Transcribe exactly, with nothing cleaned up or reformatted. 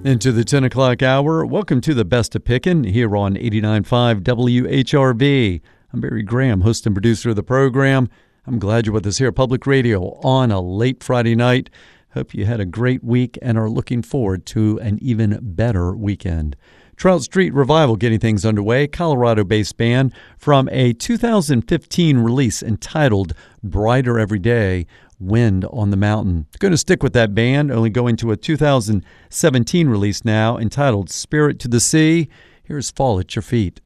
Into the ten o'clock hour. Welcome to the Best of Pickin' here on eighty-nine point five W H R V. I'm Barry Graham, host and producer of the program. I'm glad you're with us here at Public Radio on a late Friday night. Hope you had a great week and are looking forward to an even better weekend. Trout Street Revival getting things underway. Colorado-based band from a two thousand fifteen release entitled Brighter Every Day, Wind on the Mountain. Going to stick with that band, only going to a two thousand seventeen release now entitled Spirit to the Sea. Here's Fall at Your Feet.